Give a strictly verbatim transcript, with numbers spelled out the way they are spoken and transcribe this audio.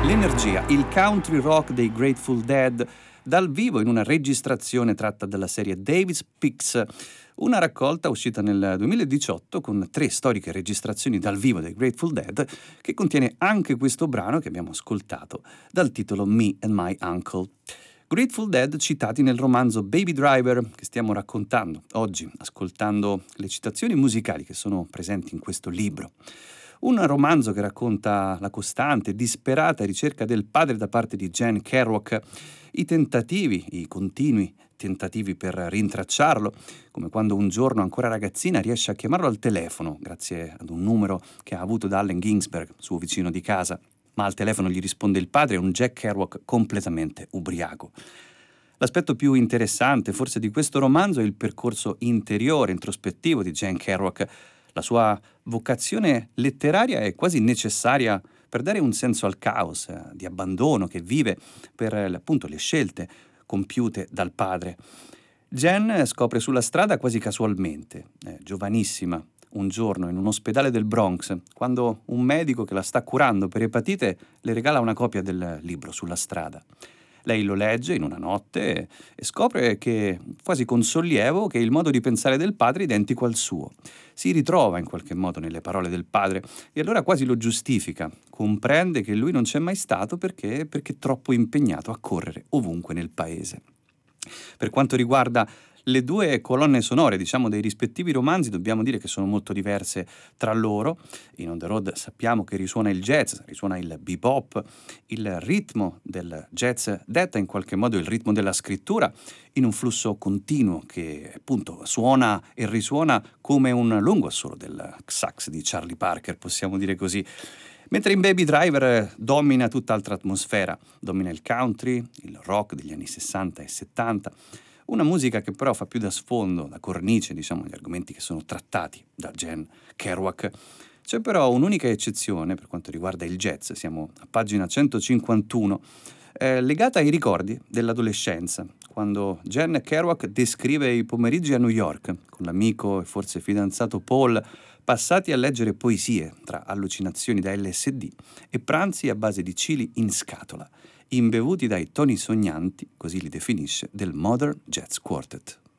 L'energia, il country rock dei Grateful Dead, dal vivo in una registrazione tratta dalla serie David's Picks, una raccolta uscita nel duemiladiciotto con tre storiche registrazioni dal vivo dei Grateful Dead, che contiene anche questo brano che abbiamo ascoltato, dal titolo Me and My Uncle. Grateful Dead citati nel romanzo Baby Driver che stiamo raccontando oggi, ascoltando le citazioni musicali che sono presenti in questo libro. Un romanzo che racconta la costante, disperata ricerca del padre da parte di Jen Kerouac, i tentativi, i continui tentativi per rintracciarlo, come quando un giorno ancora ragazzina riesce a chiamarlo al telefono grazie ad un numero che ha avuto da Allen Ginsberg, suo vicino di casa, ma al telefono gli risponde il padre, un Jack Kerouac completamente ubriaco. L'aspetto più interessante forse di questo romanzo è il percorso interiore, introspettivo di Jen Kerouac. La sua vocazione letteraria è quasi necessaria per dare un senso al caos, eh, di abbandono che vive per eh, appunto le scelte compiute dal padre. Jen scopre sulla strada quasi casualmente, eh, giovanissima, un giorno in un ospedale del Bronx, quando un medico che la sta curando per epatite le regala una copia del libro Sulla strada. Lei lo legge in una notte e scopre che, quasi con sollievo, che il modo di pensare del padre è identico al suo. Si ritrova in qualche modo nelle parole del padre e allora quasi lo giustifica. Comprende che lui non c'è mai stato perché, perché è troppo impegnato a correre ovunque nel paese. Per quanto riguarda le due colonne sonore, diciamo, dei rispettivi romanzi, dobbiamo dire che sono molto diverse tra loro. In On the Road sappiamo che risuona il jazz, risuona il bebop, il ritmo del jazz detta in qualche modo il ritmo della scrittura in un flusso continuo che appunto suona e risuona come un lungo assolo del sax di Charlie Parker, possiamo dire così. Mentre in Baby Driver domina tutt'altra atmosfera, domina il country, il rock degli anni sessanta e settanta, una musica che però fa più da sfondo, da cornice, diciamo, agli argomenti che sono trattati da Jen Kerouac. C'è però un'unica eccezione per quanto riguarda il jazz, siamo a pagina centocinquantuno, eh, legata ai ricordi dell'adolescenza, quando Jen Kerouac descrive i pomeriggi a New York con l'amico e forse fidanzato Paul, passati a leggere poesie tra allucinazioni da L S D e pranzi a base di chili in scatola, imbevuti dai toni sognanti, così li definisce, del Modern Jazz Quartet.